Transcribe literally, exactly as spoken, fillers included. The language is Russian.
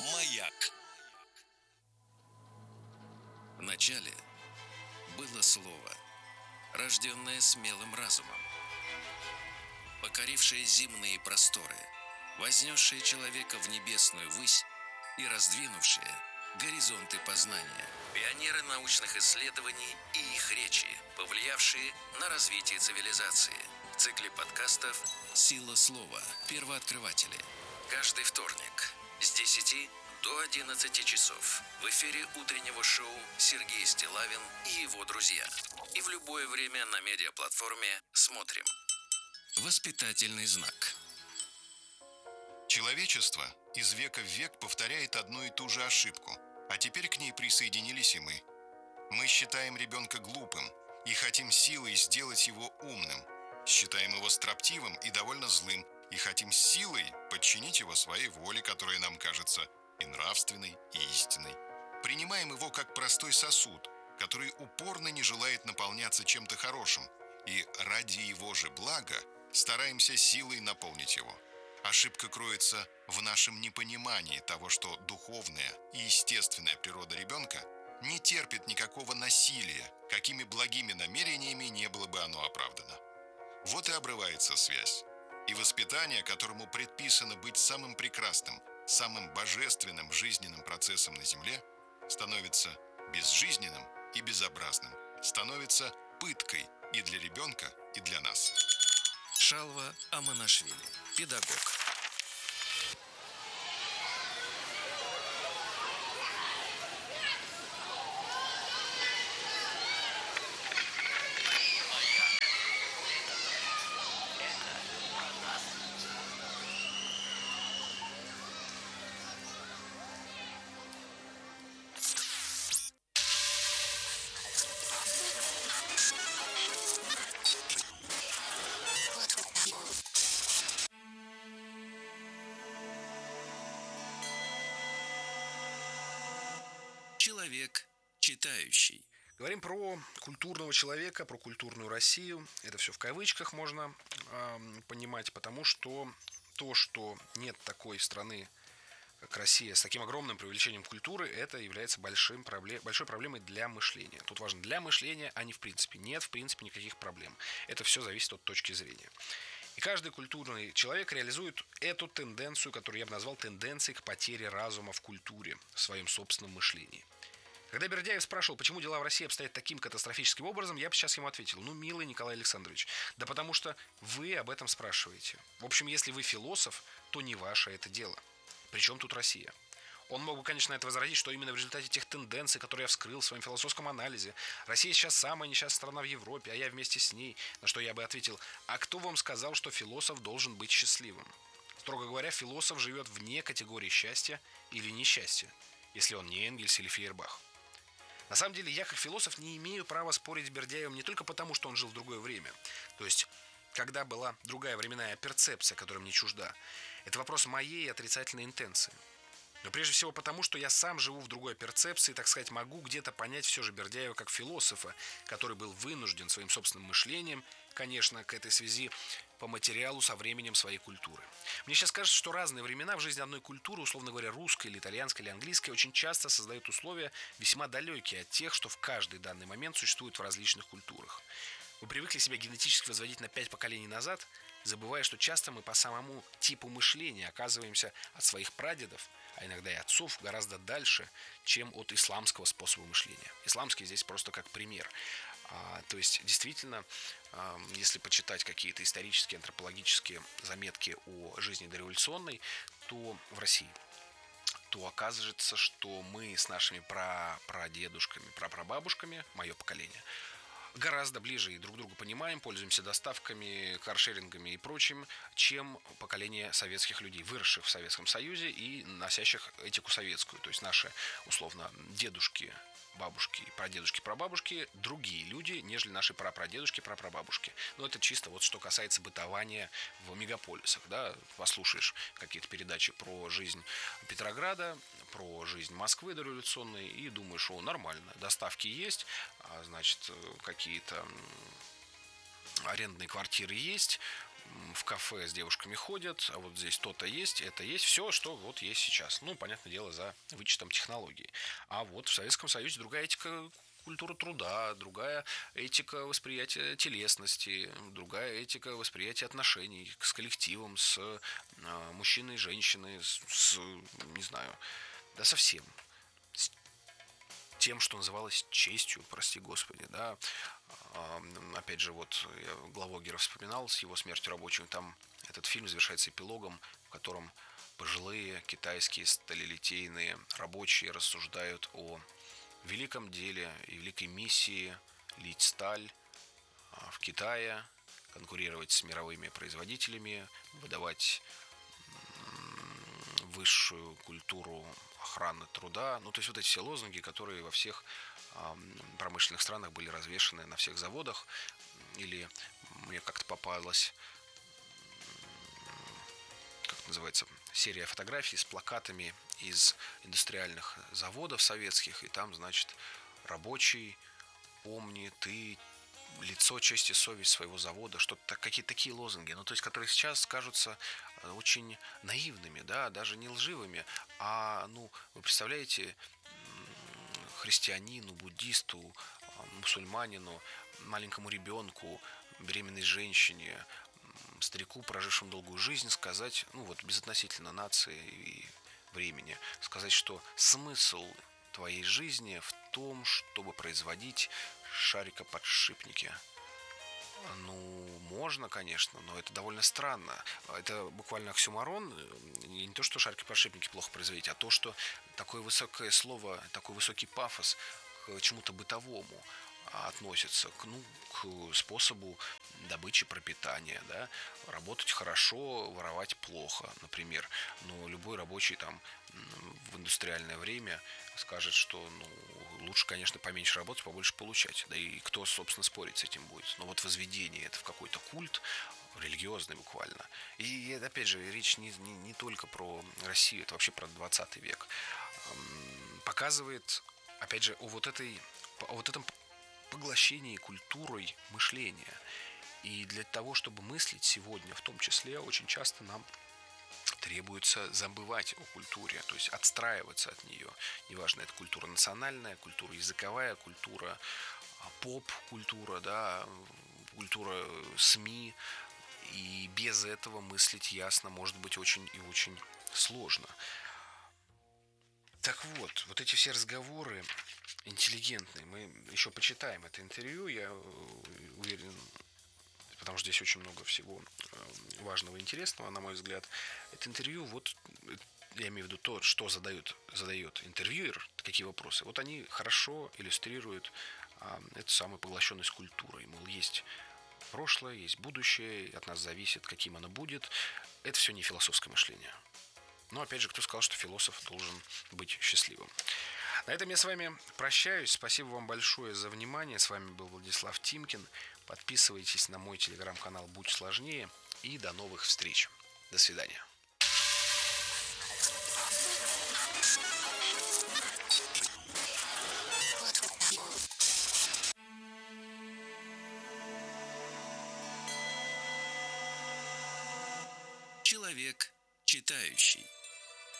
Маяк. Вначале было слово, рожденное смелым разумом, покорившее земные просторы, вознесшее человека в небесную высь и раздвинувшее горизонты познания. Пионеры научных исследований и их речи, повлиявшие на развитие цивилизации. В цикле подкастов «Сила слова. Первооткрыватели». Каждый вторник с десяти до одиннадцати часов в эфире утреннего шоу Сергей Стиллавин и его друзья. И в любое время на медиаплатформе «Смотрим». Воспитательный знак. Человечество из века в век повторяет одну и ту же ошибку, а теперь к ней присоединились и мы. Мы считаем ребенка глупым и хотим силой сделать его умным. Считаем его строптивым и довольно злым, и хотим силой подчинить его своей воле, которая нам кажется и нравственной, и истинной. Принимаем его как простой сосуд, который упорно не желает наполняться чем-то хорошим, и ради его же блага стараемся силой наполнить его. Ошибка кроется в нашем непонимании того, что духовная и естественная природа ребенка не терпит никакого насилия, какими благими намерениями не было бы оно оправдано. Вот и обрывается связь. И воспитание, которому предписано быть самым прекрасным, самым божественным жизненным процессом на земле, становится безжизненным и безобразным, становится пыткой и для ребенка, и для нас. Шалва Аманашвили, педагог. Человек читающий. Говорим про культурного человека, про культурную Россию. Это все в кавычках можно э, понимать, потому что то, что нет такой страны, как Россия, с таким огромным привлечением культуры, это является большим проблем, большой проблемой для мышления. Тут важно для мышления, а не в принципе. Нет в принципе никаких проблем. Это все зависит от точки зрения. И каждый культурный человек реализует эту тенденцию, которую я бы назвал тенденцией к потере разума в культуре, в своем собственном мышлении. Когда Бердяев спрашивал, почему дела в России обстоят таким катастрофическим образом, я бы сейчас ему ответил: ну, милый Николай Александрович, да потому что вы об этом спрашиваете. В общем, если вы философ, то не ваше это дело. Причем тут Россия? Он мог бы, конечно, это возразить, что именно в результате тех тенденций, которые я вскрыл в своем философском анализе, Россия сейчас самая несчастная страна в Европе, а я вместе с ней. На что я бы ответил: а кто вам сказал, что философ должен быть счастливым? Строго говоря, философ живет вне категории счастья или несчастья, если он не Энгельс или Фейербах. На самом деле, я как философ не имею права спорить с Бердяевым не только потому, что он жил в другое время. То есть, когда была другая временная перцепция, которая мне чужда. Это вопрос моей отрицательной интенции. Но прежде всего потому, что я сам живу в другой перцепции, так сказать, могу где-то понять все же Бердяева как философа, который был вынужден своим собственным мышлением, конечно, к этой связи по материалу со временем своей культуры. Мне сейчас кажется, что разные времена в жизни одной культуры, условно говоря, русской или итальянской или английской, очень часто создают условия весьма далекие от тех, что в каждый данный момент существуют в различных культурах. Мы привыкли себя генетически возводить на пять поколений назад, забывая, что часто мы по самому типу мышления оказываемся от своих прадедов, а иногда и отцов, гораздо дальше, чем от исламского способа мышления. Исламский здесь просто как пример. А, то есть, действительно, а, если почитать какие-то исторические, антропологические заметки о жизни дореволюционной, то в России, то оказывается, что мы с нашими прапрадедушками, прапрабабушками, мое поколение, гораздо ближе и друг друга понимаем, пользуемся доставками, каршерингами и прочим, чем поколение советских людей, выросших в Советском Союзе и носящих этику советскую. То есть наши, условно, дедушки, бабушки, прадедушки, прабабушки другие люди, нежели наши прапрадедушки, прапрабабушки. Но это чисто вот что касается бытования в мегаполисах. Да? Послушаешь какие-то передачи про жизнь Петрограда, про жизнь Москвы дореволюционной и думаешь: о, нормально, доставки есть, значит, какие-то арендные квартиры есть, в кафе с девушками ходят, а вот здесь то-то есть, это есть, все, что вот есть сейчас. Ну, понятное дело, за вычетом технологий. А вот в Советском Союзе другая этика, культура труда, другая этика восприятия телесности, другая этика восприятия отношений с коллективом, с э, мужчиной и женщиной, с, с, не знаю, да совсем. С тем, что называлось честью, прости господи, да. Опять же, вот я Главогера вспоминал с его «Смертью рабочим». Там этот фильм завершается эпилогом, в котором пожилые китайские сталелитейные рабочие рассуждают о великом деле и великой миссии лить сталь в Китае, конкурировать с мировыми производителями, выдавать высшую культуру охраны труда. Ну, то есть вот эти все лозунги, которые во всех промышленных странах были развешаны на всех заводах. Или мне как-то попалась, как это называется, серия фотографий с плакатами из индустриальных заводов советских. И там, значит, рабочий, помни, ты лицо, честь и совесть своего завода, что-то, какие-то такие лозунги, ну, то есть, которые сейчас кажутся очень наивными, да, даже не лживыми, а, ну, вы представляете, христианину, буддисту, мусульманину, маленькому ребенку, беременной женщине, старику, прожившему долгую жизнь, сказать, ну, вот, безотносительно нации и времени, сказать, что смысл твоей жизни в том, чтобы производить шарикоподшипники. Ну, можно, конечно, но это довольно странно. Это буквально оксюморон. И не то, что шарикоподшипники плохо производить, а то, что такое высокое слово, такой высокий пафос к чему-то бытовому относится, к, ну, к способу добычи пропитания, да, работать хорошо, воровать плохо, например. Но любой рабочий там в индустриальное время скажет, что, ну, лучше, конечно, поменьше работать, побольше получать. Да и кто, собственно, спорить с этим будет. Но вот возведение это в какой-то культ, религиозный буквально. И, опять же, речь не, не, не только про Россию, это вообще про двадцатый век. Показывает, опять же, о вот этой, о вот этом поглощении культурой мышления. И для того, чтобы мыслить сегодня, в том числе, очень часто нам требуется забывать о культуре, то есть отстраиваться от нее. Неважно, это культура национальная, культура языковая, культура поп-культура, да, культура СМИ. И без этого мыслить ясно может быть очень и очень сложно. Так вот, вот эти все разговоры интеллигентные, мы еще почитаем это интервью, я уверен, потому что здесь очень много всего важного и интересного, на мой взгляд. Это интервью, вот, я имею в виду то, что задает, задает интервьюер, какие вопросы. Вот они хорошо иллюстрируют а, эту самую поглощенность культурой. Мол, есть прошлое, есть будущее, от нас зависит, каким оно будет. Это все не философское мышление. Но, опять же, кто сказал, что философ должен быть счастливым? На этом я с вами прощаюсь. Спасибо вам большое за внимание. С вами был Владислав Тимкин. Подписывайтесь на мой телеграм-канал «Будь сложнее». И до новых встреч. До свидания. Человек читающий.